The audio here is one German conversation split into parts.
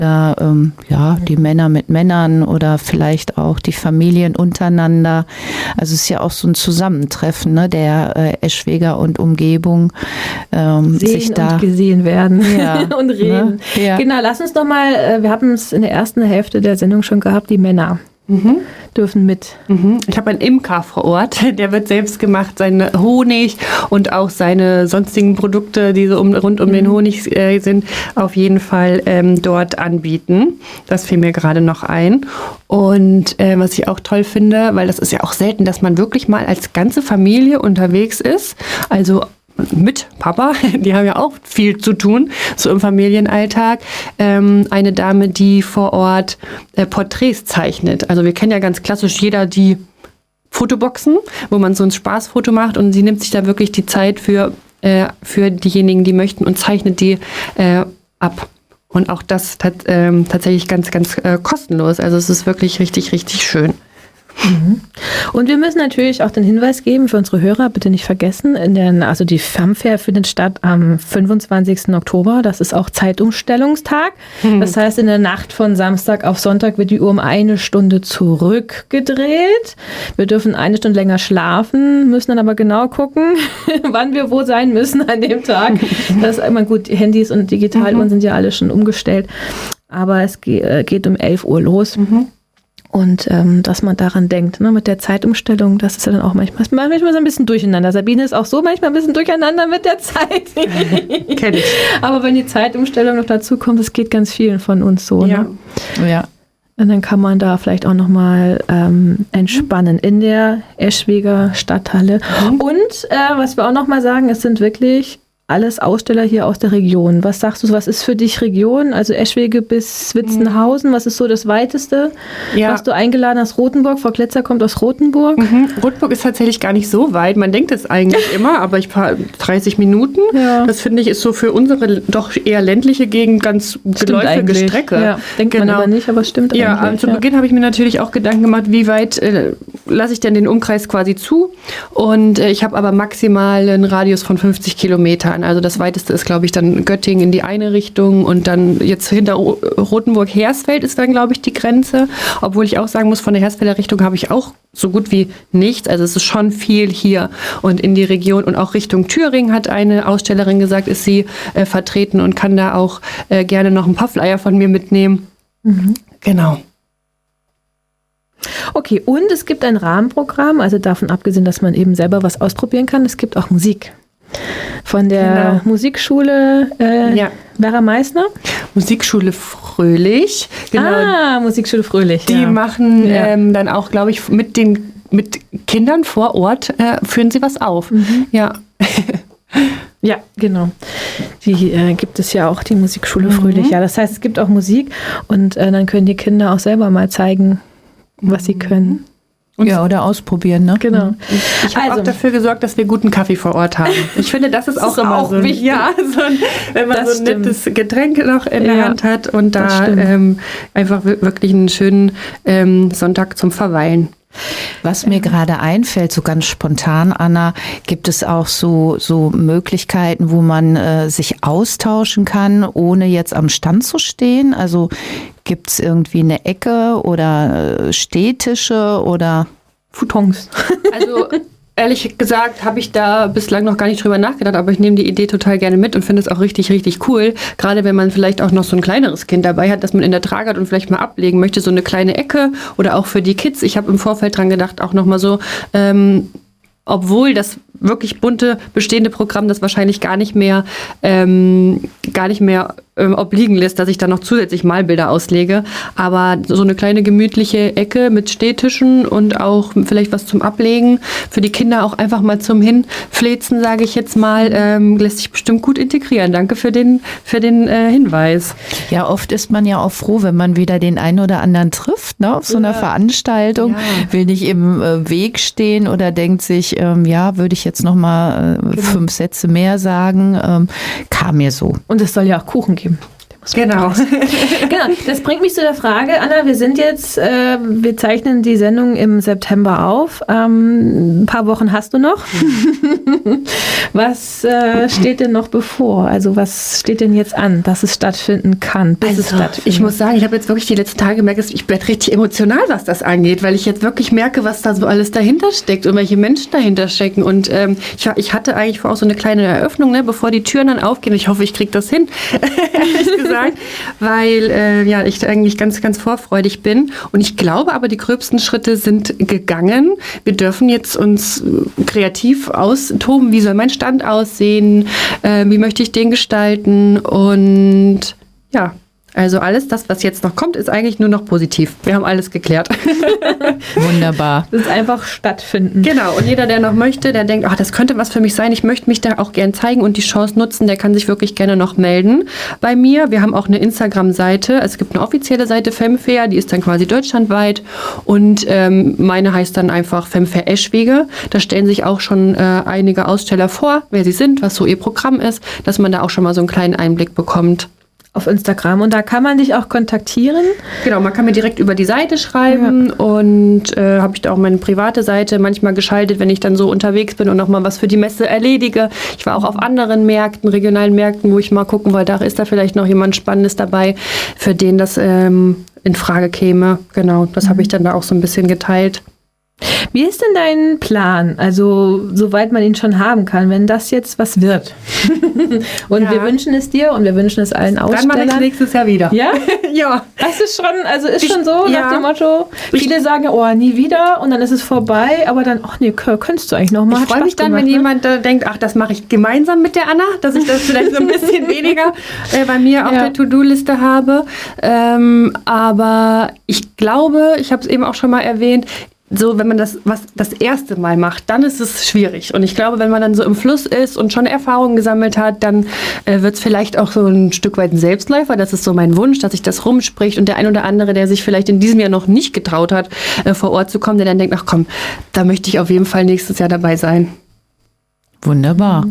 die Männer mit Männern oder vielleicht auch die Familien untereinander. Also es ist ja auch so ein Zusammentreffen, ne, der Eschweger und Umgebung. Sehen und gesehen werden und reden. Ne? Ja. Genau, lass uns doch mal, wir haben es in der ersten Hälfte der Sendung schon gehabt, die Männer dürfen mit. Ich habe einen Imker vor Ort, der wird selbst gemacht, seinen Honig und auch seine sonstigen Produkte, die so rund um den Honig sind, auf jeden Fall dort anbieten. Das fiel mir gerade noch ein. Und was ich auch toll finde, weil das ist ja auch selten, dass man wirklich mal als ganze Familie unterwegs ist, also mit Papa, die haben ja auch viel zu tun, so im Familienalltag. Eine Dame, die vor Ort Porträts zeichnet. Also wir kennen ja ganz klassisch jeder die Fotoboxen, wo man so ein Spaßfoto macht und sie nimmt sich da wirklich die Zeit für diejenigen, die möchten und zeichnet die ab. Und auch das tatsächlich ganz, ganz kostenlos. Also es ist wirklich richtig, richtig schön. Und wir müssen natürlich auch den Hinweis geben für unsere Hörer, bitte nicht vergessen, also die Funfair findet statt am 25. Oktober, das ist auch Zeitumstellungstag. Das heißt, in der Nacht von Samstag auf Sonntag wird die Uhr um 1 Stunde zurückgedreht. Wir dürfen 1 Stunde länger schlafen, müssen dann aber genau gucken, wann wir wo sein müssen an dem Tag. Das ist immer gut, Handys und Digitaluhren sind ja alle schon umgestellt, aber es geht um 11 Uhr los. Und dass man daran denkt, ne, mit der Zeitumstellung, das ist ja dann auch manchmal so ein bisschen durcheinander. Sabine ist auch so manchmal ein bisschen durcheinander mit der Zeit. Kenn ich. Aber wenn die Zeitumstellung noch dazu kommt, das geht ganz vielen von uns so. Ja. Ne? Ja. Und dann kann man da vielleicht auch nochmal entspannen in der Eschweger Stadthalle. Und was wir auch nochmal sagen, es sind wirklich alles Aussteller hier aus der Region. Was sagst du, was ist für dich Region? Also Eschwege bis Witzenhausen, was ist so das Weiteste, was du eingeladen hast? Rothenburg, Frau Kletzer kommt aus Rothenburg. Rothenburg ist tatsächlich gar nicht so weit, man denkt es eigentlich immer, aber ich fahre 30 Minuten. Ja. Das finde ich ist so für unsere doch eher ländliche Gegend ganz geläufige Strecke. Ja, denkt man aber nicht, aber stimmt eigentlich. Ja, zu Beginn habe ich mir natürlich auch Gedanken gemacht, wie weit lasse ich denn den Umkreis quasi zu? Und ich habe aber maximal einen Radius von 50 Kilometern. Also das weiteste ist, glaube ich, dann Göttingen in die eine Richtung und dann jetzt hinter Rothenburg-Hersfeld ist dann, glaube ich, die Grenze. Obwohl ich auch sagen muss, von der Hersfelder Richtung habe ich auch so gut wie nichts. Also es ist schon viel hier und in die Region und auch Richtung Thüringen hat eine Ausstellerin gesagt, ist sie vertreten und kann da auch gerne noch ein paar Flyer von mir mitnehmen. Genau. Okay, und es gibt ein Rahmenprogramm, also davon abgesehen, dass man eben selber was ausprobieren kann, es gibt auch Musik. Von der Musikschule Vera Meissner? Musikschule Fröhlich. Genau. Musikschule Fröhlich. Die machen dann auch, glaube ich, mit Kindern vor Ort führen sie was auf. Ja. Ja, genau. Die gibt es ja auch, die Musikschule Fröhlich. Ja, das heißt, es gibt auch Musik und dann können die Kinder auch selber mal zeigen, was sie können. Oder ausprobieren, ne? Genau. Ich habe auch dafür gesorgt, dass wir guten Kaffee vor Ort haben. Ich finde, das ist auch immer so wichtig. Ja, wenn man so ein nettes Getränk noch in der Hand hat und da einfach wirklich einen schönen Sonntag zum Verweilen. Was mir gerade einfällt, so ganz spontan, Anna, gibt es auch so Möglichkeiten, wo man sich austauschen kann, ohne jetzt am Stand zu stehen? Also gibt es irgendwie eine Ecke oder Stehtische oder Futons? Also ehrlich gesagt habe ich da bislang noch gar nicht drüber nachgedacht, aber ich nehme die Idee total gerne mit und finde es auch richtig, richtig cool. Gerade wenn man vielleicht auch noch so ein kleineres Kind dabei hat, das man in der Trage hat und vielleicht mal ablegen möchte, so eine kleine Ecke oder auch für die Kids. Ich habe im Vorfeld dran gedacht, auch nochmal so, obwohl das wirklich bunte bestehende Programm das wahrscheinlich gar nicht mehr obliegen lässt, dass ich da noch zusätzlich Malbilder auslege. Aber so eine kleine gemütliche Ecke mit Stehtischen und auch vielleicht was zum Ablegen. Für die Kinder auch einfach mal zum Hinfläzen, sage ich jetzt mal, lässt sich bestimmt gut integrieren. Danke für den Hinweis. Ja, oft ist man ja auch froh, wenn man wieder den einen oder anderen trifft, ne, auf so einer Veranstaltung. Ja. Will nicht im Weg stehen oder denkt sich, würde ich jetzt noch mal 5 Sätze mehr sagen. Kam mir so. Und es soll ja auch Kuchen geben. Genau. Genau, das bringt mich zu der Frage, Anna, wir sind jetzt, wir zeichnen die Sendung im September auf. Ein paar Wochen hast du noch. Was steht denn noch bevor? Also was steht denn jetzt an, dass es stattfinden kann, bis es stattfindet? Ich muss sagen, ich habe jetzt wirklich die letzten Tage gemerkt, ich werde richtig emotional, was das angeht, weil ich jetzt wirklich merke, was da so alles dahinter steckt und welche Menschen dahinter stecken. Und ich hatte eigentlich vor auch so eine kleine Eröffnung, ne, bevor die Türen dann aufgehen. Ich hoffe, ich kriege das hin, ehrlich gesagt, weil ich eigentlich ganz, ganz vorfreudig bin. Und ich glaube aber, die gröbsten Schritte sind gegangen. Wir dürfen jetzt uns kreativ austoben. Wie soll mein Stand aussehen? Wie möchte ich den gestalten? Und ja, also alles das, was jetzt noch kommt, ist eigentlich nur noch positiv. Wir haben alles geklärt. Wunderbar. Das ist einfach stattfinden. Genau, und jeder, der noch möchte, der denkt, das könnte was für mich sein, ich möchte mich da auch gern zeigen und die Chance nutzen, der kann sich wirklich gerne noch melden bei mir. Wir haben auch eine Instagram-Seite, es gibt eine offizielle Seite Femfair, die ist dann quasi deutschlandweit und meine heißt dann einfach Femfair Eschwege. Da stellen sich auch schon einige Aussteller vor, wer sie sind, was so ihr Programm ist, dass man da auch schon mal so einen kleinen Einblick bekommt. Auf Instagram. Und da kann man dich auch kontaktieren. Genau, man kann mir direkt über die Seite schreiben und habe ich da auch meine private Seite manchmal geschaltet, wenn ich dann so unterwegs bin und nochmal was für die Messe erledige. Ich war auch auf anderen Märkten, regionalen Märkten, wo ich mal gucken wollte, ist da vielleicht noch jemand Spannendes dabei, für den das in Frage käme. Genau, das habe ich dann da auch so ein bisschen geteilt. Wie ist denn dein Plan? Also, soweit man ihn schon haben kann, wenn das jetzt was wird. Und wir wünschen es dir und wir wünschen es allen Ausstellern. Dann mache ich nächstes Jahr wieder. Ja? Ja. Das ist schon, schon so nach dem Motto, viele sagen, nie wieder und dann ist es vorbei, aber dann, könntest du eigentlich noch mal. Ich freue mich dann, wenn jemand denkt, das mache ich gemeinsam mit der Anna, dass ich das vielleicht so ein bisschen weniger bei mir auf der To-Do-Liste habe. Aber ich glaube, ich habe es eben auch schon mal erwähnt, so, wenn man das erste Mal macht, dann ist es schwierig. Und ich glaube, wenn man dann so im Fluss ist und schon Erfahrungen gesammelt hat, dann wird es vielleicht auch so ein Stück weit ein Selbstläufer. Das ist so mein Wunsch, dass sich das rumspricht. Und der ein oder andere, der sich vielleicht in diesem Jahr noch nicht getraut hat, vor Ort zu kommen, der dann denkt, ach komm, da möchte ich auf jeden Fall nächstes Jahr dabei sein. Wunderbar.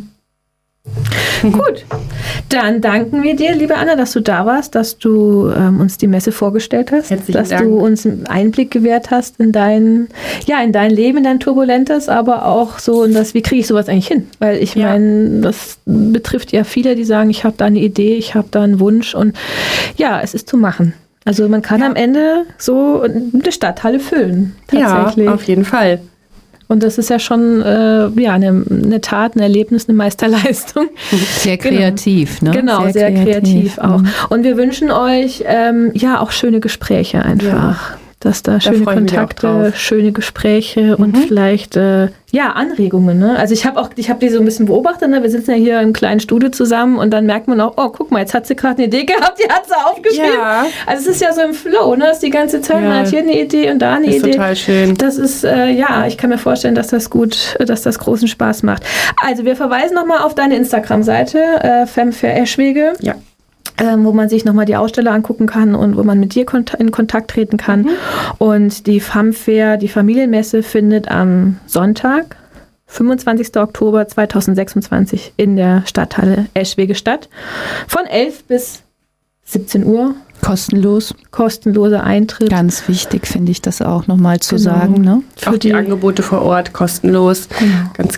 Gut, dann danken wir dir, liebe Anna, dass du da warst, dass du uns die Messe vorgestellt hast, dass du uns einen Einblick gewährt hast in dein Leben, in dein Turbulentes, aber auch so in das, wie kriege ich sowas eigentlich hin? Weil ich meine, das betrifft ja viele, die sagen, ich habe da eine Idee, ich habe da einen Wunsch und ja, es ist zu machen. Also man kann am Ende so eine Stadthalle füllen, tatsächlich. Ja, auf jeden Fall. Und das ist ja schon eine Tat, ein Erlebnis, eine Meisterleistung. Sehr kreativ, ne? Genau, sehr kreativ auch. Und wir wünschen euch auch schöne Gespräche einfach. Ja. Dass da schöne Kontakte, schöne Gespräche und vielleicht Anregungen. Ne? Also ich habe die so ein bisschen beobachtet. Ne? Wir sitzen ja hier im kleinen Studio zusammen und dann merkt man auch, guck mal, jetzt hat sie gerade eine Idee gehabt, die hat sie aufgeschrieben. Ja. Also es ist ja so im Flow, ne? Das ist die ganze Zeit, man hat hier eine Idee und da eine Idee. Das ist total schön. Das ist, ich kann mir vorstellen, dass das großen Spaß macht. Also wir verweisen nochmal auf deine Instagram-Seite, Femfair Eschwege. Ja. Wo man sich nochmal die Aussteller angucken kann und wo man mit dir in Kontakt treten kann. Und die Femfair, die Familienmesse, findet am Sonntag, 25. Oktober 2026 in der Stadthalle Eschwege statt. Von 11 bis 17 Uhr. Kostenlos. Kostenloser Eintritt. Ganz wichtig, finde ich das auch nochmal zu sagen. Ne? Auch die Angebote vor Ort kostenlos. Genau.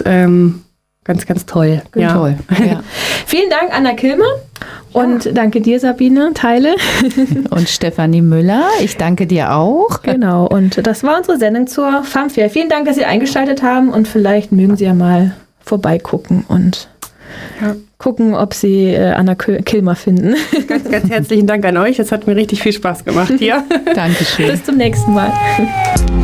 Ganz toll. Ja. Toll. Ja. Vielen Dank, Anna Kilmer. Und danke dir, Sabine Theile. Und Stefanie Müller. Ich danke dir auch. Genau. Und das war unsere Sendung zur Femfair. Vielen Dank, dass Sie eingeschaltet haben. Und vielleicht mögen Sie ja mal vorbeigucken und gucken, ob Sie Anna Kilmer finden. Ganz, ganz herzlichen Dank an euch. Es hat mir richtig viel Spaß gemacht hier. Dankeschön. Bis zum nächsten Mal.